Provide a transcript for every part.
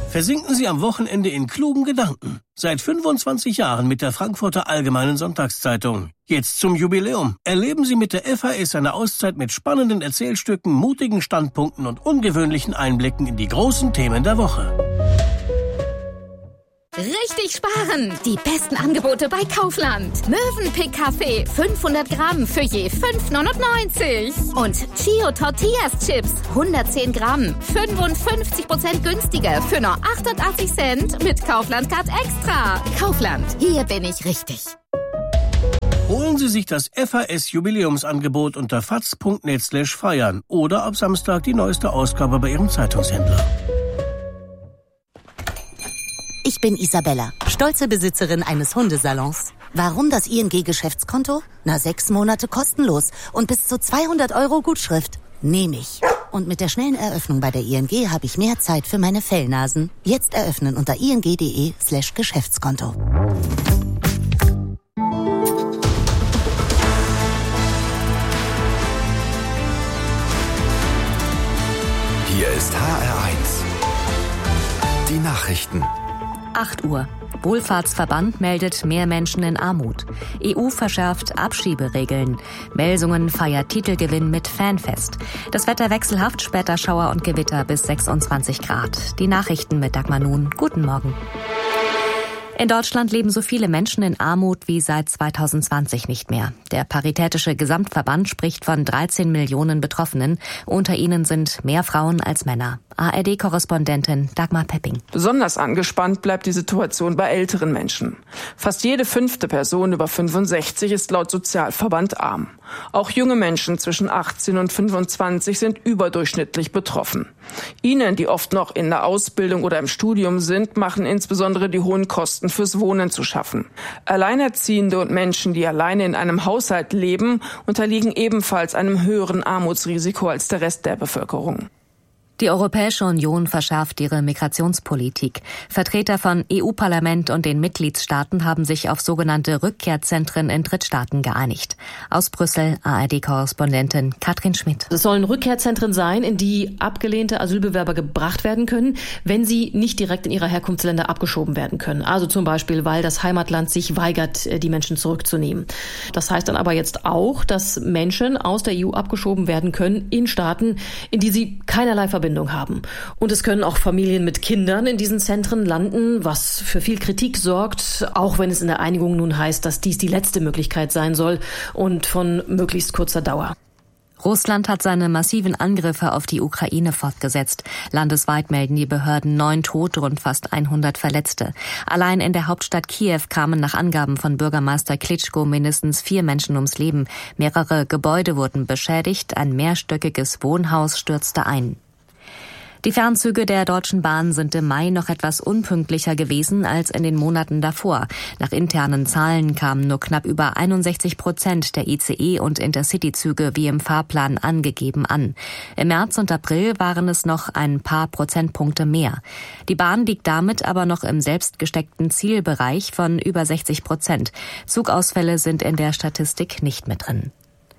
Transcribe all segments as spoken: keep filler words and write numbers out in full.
Versinken Sie am Wochenende in klugen Gedanken. Seit fünfundzwanzig Jahren mit der Frankfurter Allgemeinen Sonntagszeitung. Jetzt zum Jubiläum. Erleben Sie mit der F A S eine Auszeit mit spannenden Erzählstücken, mutigen Standpunkten und ungewöhnlichen Einblicken in die großen Themen der Woche. Richtig sparen! Die besten Angebote bei Kaufland. Mövenpick Kaffee fünfhundert Gramm für je fünf neunundneunzig. Und Chio Tortillas Chips hundertzehn Gramm, fünfundfünfzig Prozent günstiger für nur achtundachtzig Cent mit Kaufland Card Extra. Kaufland, hier bin ich richtig. Holen Sie sich das F A S-Jubiläumsangebot unter faz punkt net slash feiern oder ab Samstag die neueste Ausgabe bei Ihrem Zeitungshändler. Ich bin Isabella, stolze Besitzerin eines Hundesalons. Warum das I N G-Geschäftskonto? Na, sechs Monate kostenlos und bis zu zweihundert Euro Gutschrift. Nehme ich. Und mit der schnellen Eröffnung bei der I N G habe ich mehr Zeit für meine Fellnasen. Jetzt eröffnen unter ing.de slash Geschäftskonto. Hier ist H R eins. Die Nachrichten. acht Uhr. Wohlfahrtsverband meldet mehr Menschen in Armut. E U verschärft Abschieberegeln. Melsungen feiert Titelgewinn mit Fanfest. Das Wetter wechselhaft, später Schauer und Gewitter bis sechsundzwanzig Grad. Die Nachrichten mit Dagmar Nun. Guten Morgen. In Deutschland leben so viele Menschen in Armut wie seit zweitausendzwanzig nicht mehr. Der Paritätische Gesamtverband spricht von dreizehn Millionen Betroffenen. Unter ihnen sind mehr Frauen als Männer. A R D-Korrespondentin Dagmar Pepping. Besonders angespannt bleibt die Situation bei älteren Menschen. Fast jede fünfte Person über fünfundsechzig ist laut Sozialverband arm. Auch junge Menschen zwischen achtzehn und fünfundzwanzig sind überdurchschnittlich betroffen. Ihnen, die oft noch in der Ausbildung oder im Studium sind, machen insbesondere die hohen Kosten fürs Wohnen zu schaffen. Alleinerziehende und Menschen, die alleine in einem Haushalt leben, unterliegen ebenfalls einem höheren Armutsrisiko als der Rest der Bevölkerung. Die Europäische Union verschärft ihre Migrationspolitik. Vertreter von E U-Parlament und den Mitgliedstaaten haben sich auf sogenannte Rückkehrzentren in Drittstaaten geeinigt. Aus Brüssel A R D-Korrespondentin Katrin Schmidt. Es sollen Rückkehrzentren sein, in die abgelehnte Asylbewerber gebracht werden können, wenn sie nicht direkt in ihre Herkunftsländer abgeschoben werden können. Also zum Beispiel, weil das Heimatland sich weigert, die Menschen zurückzunehmen. Das heißt dann aber jetzt auch, dass Menschen aus der E U abgeschoben werden können in Staaten, in die sie keinerlei Verbindung haben. Und es können auch Familien mit Kindern in diesen Zentren landen, was für viel Kritik sorgt, auch wenn es in der Einigung nun heißt, dass dies die letzte Möglichkeit sein soll und von möglichst kurzer Dauer. Russland hat seine massiven Angriffe auf die Ukraine fortgesetzt. Landesweit melden die Behörden neun Tote und fast hundert Verletzte. Allein in der Hauptstadt Kiew kamen nach Angaben von Bürgermeister Klitschko mindestens vier Menschen ums Leben. Mehrere Gebäude wurden beschädigt, ein mehrstöckiges Wohnhaus stürzte ein. Die Fernzüge der Deutschen Bahn sind im Mai noch etwas unpünktlicher gewesen als in den Monaten davor. Nach internen Zahlen kamen nur knapp über einundsechzig Prozent der I C E- und Intercity-Züge wie im Fahrplan angegeben an. Im März und April waren es noch ein paar Prozentpunkte mehr. Die Bahn liegt damit aber noch im selbstgesteckten Zielbereich von über sechzig Prozent. Zugausfälle sind in der Statistik nicht mit drin.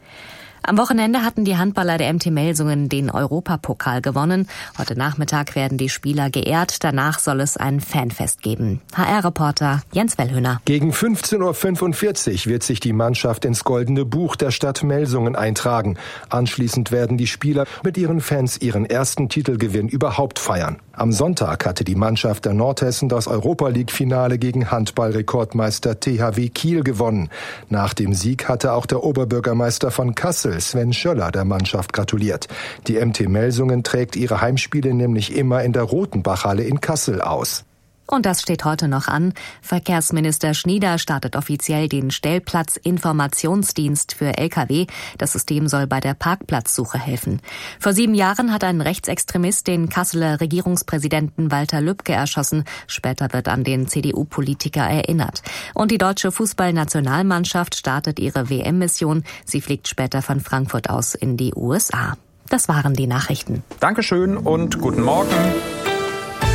Am Wochenende hatten die Handballer der M T Melsungen den Europapokal gewonnen. Heute Nachmittag werden die Spieler geehrt. Danach soll es ein Fanfest geben. H R-Reporter Jens Wellhöhner. Gegen fünfzehn Uhr fünfundvierzig wird sich die Mannschaft ins Goldene Buch der Stadt Melsungen eintragen. Anschließend werden die Spieler mit ihren Fans ihren ersten Titelgewinn überhaupt feiern. Am Sonntag hatte die Mannschaft der Nordhessen das Europa-League-Finale gegen Handball-Rekordmeister T H W Kiel gewonnen. Nach dem Sieg hatte auch der Oberbürgermeister von Kassel, Sven Schöller, der Mannschaft gratuliert. Die M T Melsungen trägt ihre Heimspiele nämlich immer in der Rotenbachhalle in Kassel aus. Und das steht heute noch an. Verkehrsminister Schnieder startet offiziell den Stellplatzinformationsdienst für L K W. Das System soll bei der Parkplatzsuche helfen. Vor sieben Jahren hat ein Rechtsextremist den Kasseler Regierungspräsidenten Walter Lübcke erschossen. Später wird an den C D U-Politiker erinnert. Und die deutsche Fußballnationalmannschaft startet ihre W M-Mission. Sie fliegt später von Frankfurt aus in die U S A. Das waren die Nachrichten. Dankeschön und guten Morgen.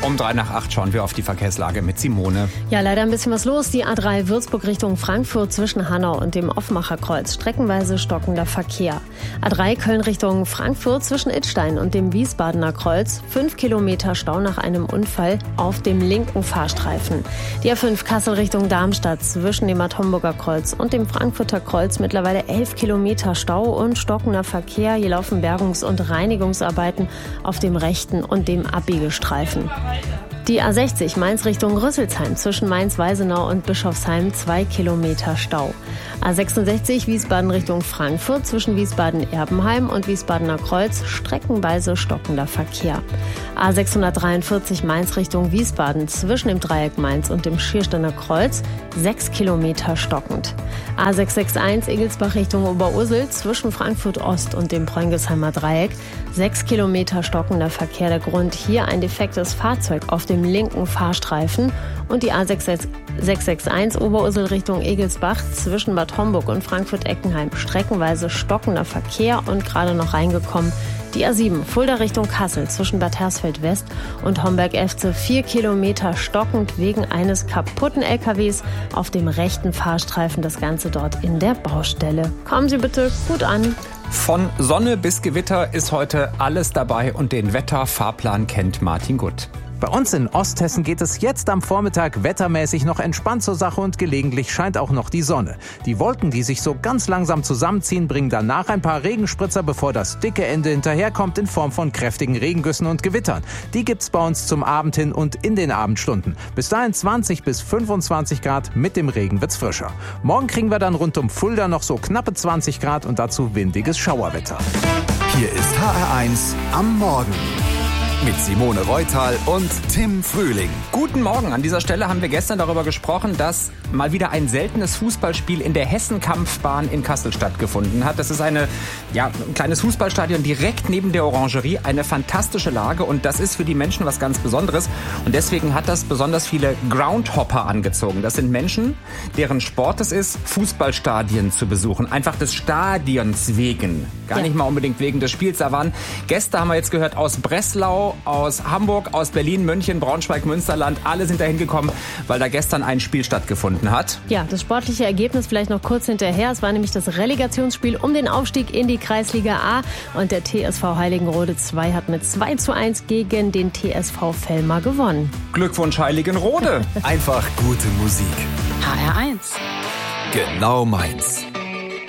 Um drei nach acht schauen wir auf die Verkehrslage mit Simone. Ja, leider ein bisschen was los. Die A drei Würzburg Richtung Frankfurt zwischen Hanau und dem Offenbacher-Kreuz. Streckenweise stockender Verkehr. A drei Köln Richtung Frankfurt zwischen Idstein und dem Wiesbadener Kreuz. Fünf Kilometer Stau nach einem Unfall auf dem linken Fahrstreifen. Die A fünf Kassel Richtung Darmstadt zwischen dem Bad Homburger Kreuz und dem Frankfurter Kreuz. Mittlerweile elf Kilometer Stau und stockender Verkehr. Hier laufen Bergungs- und Reinigungsarbeiten auf dem rechten und dem Abbiegestreifen. Die A sechzig Mainz Richtung Rüsselsheim zwischen Mainz-Weisenau und Bischofsheim zwei Kilometer Stau. A sechsundsechzig Wiesbaden Richtung Frankfurt zwischen Wiesbaden-Erbenheim und Wiesbadener Kreuz streckenweise stockender Verkehr. A sechshundertdreiundvierzig Mainz Richtung Wiesbaden zwischen dem Dreieck Mainz und dem Schiersteiner Kreuz sechs Kilometer stockend. A sechshundereinundsechzig Egelsbach Richtung Oberursel zwischen Frankfurt Ost und dem Preungesheimer Dreieck sechs Kilometer stockender Verkehr. Der Grund hier ein defektes Fahrzeug auf dem linken Fahrstreifen. Und die A sechshundertsechsundsechzig Oberursel Richtung Egelsbach zwischen Bad Homburg und Frankfurt-Eckenheim streckenweise stockender Verkehr und gerade noch reingekommen. Die A sieben Fulda Richtung Kassel zwischen Bad Hersfeld West und Homberg-Efze vier Kilometer stockend wegen eines kaputten L K Ws auf dem rechten Fahrstreifen. Das Ganze dort in der Baustelle. Kommen Sie bitte gut an. Von Sonne bis Gewitter ist heute alles dabei und den Wetterfahrplan kennt Martin Gutt. Bei uns in Osthessen geht es jetzt am Vormittag wettermäßig noch entspannt zur Sache und gelegentlich scheint auch noch die Sonne. Die Wolken, die sich so ganz langsam zusammenziehen, bringen danach ein paar Regenspritzer, bevor das dicke Ende hinterherkommt in Form von kräftigen Regengüssen und Gewittern. Die gibt's bei uns zum Abend hin und in den Abendstunden. Bis dahin zwanzig bis fünfundzwanzig Grad, mit dem Regen wird's frischer. Morgen kriegen wir dann rund um Fulda noch so knappe zwanzig Grad und dazu windiges Schauerwetter. Hier ist H R eins am Morgen. Mit Simone Reutal und Tim Frühling. Guten Morgen. An dieser Stelle haben wir gestern darüber gesprochen, dass mal wieder ein seltenes Fußballspiel in der Hessen-Kampfbahn in Kassel stattgefunden hat. Das ist eine, ja, ein kleines Fußballstadion direkt neben der Orangerie. Eine fantastische Lage und das ist für die Menschen was ganz Besonderes. Und deswegen hat das besonders viele Groundhopper angezogen. Das sind Menschen, deren Sport es ist, Fußballstadien zu besuchen. Einfach des Stadions wegen. Gar ja. nicht mal unbedingt wegen des Spiels. Da waren Gäste, haben wir jetzt gehört, aus Breslau, aus Hamburg, aus Berlin, München, Braunschweig, Münsterland. Alle sind da hingekommen, weil da gestern ein Spiel stattgefunden hat. Ja, das sportliche Ergebnis vielleicht noch kurz hinterher. Es war nämlich das Relegationsspiel um den Aufstieg in die Kreisliga A. Und der T S V Heiligenrode zwei hat mit zwei zu eins gegen den T S V Vellmar gewonnen. Glückwunsch Heiligenrode. Einfach gute Musik. H R eins. Genau meins.